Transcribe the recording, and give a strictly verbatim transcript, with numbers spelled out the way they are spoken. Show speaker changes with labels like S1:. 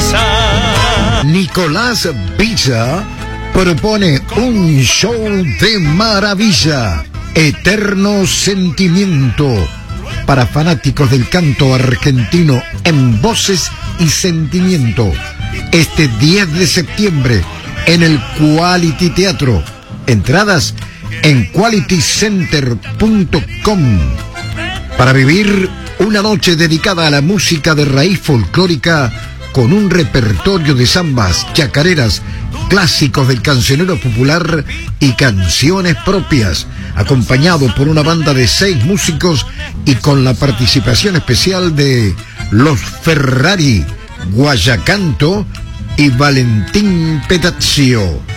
S1: Pizza.
S2: Nicolás Pizza propone un show de maravilla, Eterno Sentimiento, para fanáticos del canto argentino en voces y sentimiento, este diez de septiembre en el Quality Teatro. Entradas en quality center punto com. Para vivir una noche dedicada a la música de raíz folclórica con un repertorio de zambas, chacareras, clásicos del cancionero popular y canciones propias, acompañado por una banda de seis músicos y con la participación especial de Los Ferrari, Guayacanto y Valentín Petazio.